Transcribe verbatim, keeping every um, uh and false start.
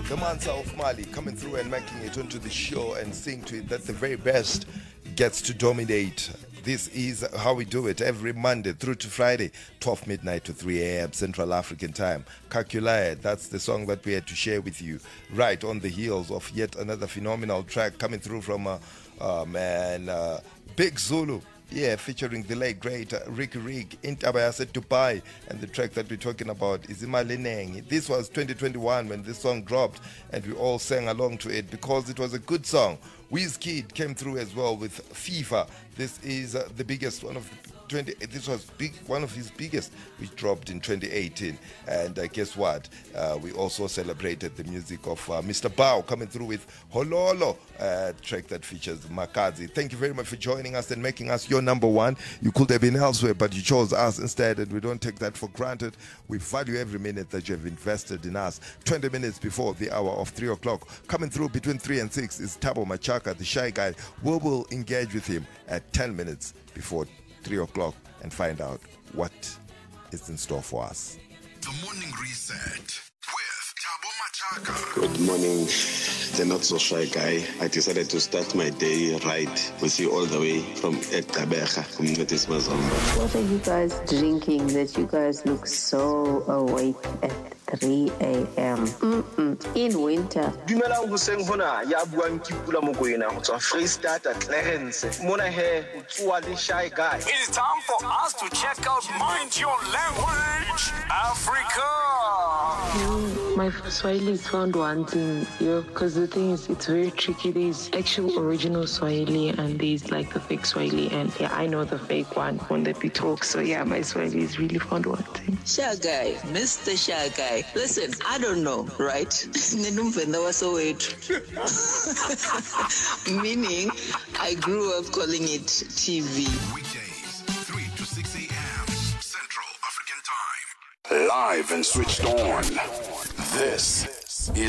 The Mansa of Mali coming through and making it onto the show and seeing to it that the very best gets to dominate. This is how we do it every Monday through to Friday, twelve midnight to three a.m. Central African time. Kakulae, that's the song that we had to share with you right on the heels of yet another phenomenal track coming through from, uh, uh, man, uh, Big Zulu. Yeah, featuring the late great uh, Ricky Rig, Intaba said Dubai, and the track that we're talking about is Imalineng. This was twenty twenty-one when this song dropped, and we all sang along to it because it was a good song. Wizkid came through as well with FIFA. This is uh, the biggest one of the twenty. This was big, one of his biggest, which dropped in twenty eighteen. And uh, guess what? Uh, we also celebrated the music of uh, Mister Bao coming through with Hololo, uh, track that features Makazi. Thank you very much for joining us and making us your number one. You could have been elsewhere, but you chose us instead, and we don't take that for granted. We value every minute that you have invested in us. twenty minutes before the hour of three o'clock, coming through between three and six is Tabo Machaka, the shy guy. We will engage with him at ten minutes before three o'clock and find out what is in store for us. The Morning Reset with Tabo Machaka. Good morning, the not so shy guy. I decided to start my day right with you all the way from Ekabecha, Community Mazomba. What are you guys drinking that you guys look so awake at three a.m. Mm-mm. in winter? Dumelang hoseng hona ya buang ke Pula Mokoena go tswa Freestata Clarence mona he o tswa le shy guy. It is time for us to check out Mind Your Language Africa. Mm, my Swahili is found wanting, yo, because the thing is, it's very tricky. There's actual original Swahili and there's like the fake Swahili, and yeah, I know the fake one when that we talk. So yeah, my Swahili is really found wanting. Shy guy, Mister Shy guy. Listen, I don't know, right? Meaning, I grew up calling it T V. Weekdays, three to six a.m. Central African Time. Live and switched on. This